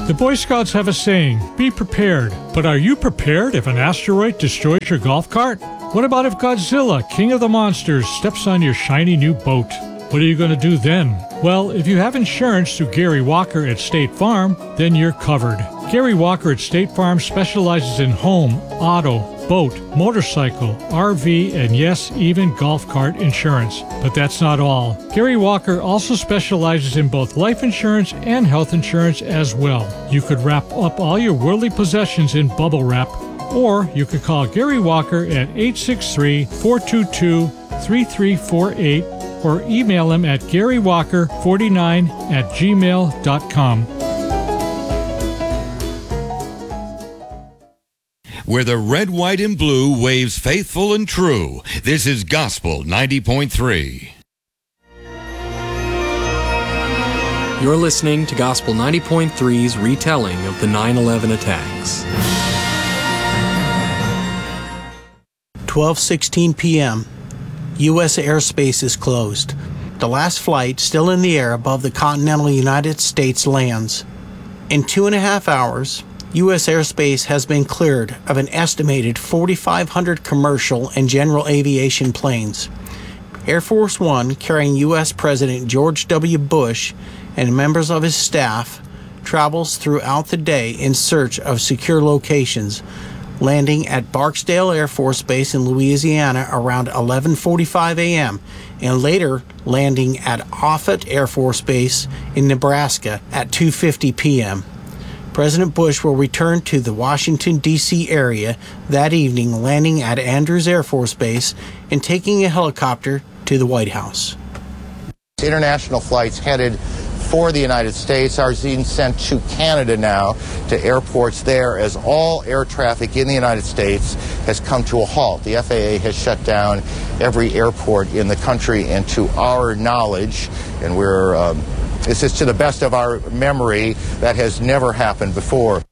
The Boy Scouts have a saying, be prepared. But are you prepared if an asteroid destroys your golf cart? What about if Godzilla, king of the monsters, steps on your shiny new boat? What are you going to do then? Well, if you have insurance through Gary Walker at State Farm, then you're covered. Gary Walker at State Farm specializes in home, auto, boat, motorcycle, RV, and yes, even golf cart insurance. But that's not all. Gary Walker also specializes in both life insurance and health insurance as well. You could wrap up all your worldly possessions in bubble wrap, or you could call Gary Walker at 863-422-3348 or email him at garywalker49@gmail.com. Where the red, white, and blue waves faithful and true. This is Gospel 90.3. You're listening to Gospel 90.3's retelling of the 9/11 attacks. 12:16 p.m. U.S. airspace is closed. The last flight, still in the air above the continental United States, lands. In 2.5 hours, U.S. airspace has been cleared of an estimated 4,500 commercial and general aviation planes. Air Force One, carrying U.S. President George W. Bush and members of his staff, travels throughout the day in search of secure locations, landing at Barksdale Air Force Base in Louisiana around 11:45 a.m. and later landing at Offutt Air Force Base in Nebraska at 2:50 p.m. President Bush will return to the Washington, D.C. area that evening, landing at Andrews Air Force Base and taking a helicopter to the White House. International flights headed for the United States are being sent to Canada now, to airports there, as all air traffic in the United States has come to a halt. The FAA has shut down every airport in the country, and to our knowledge, and this is to the best of our memory, that has never happened before.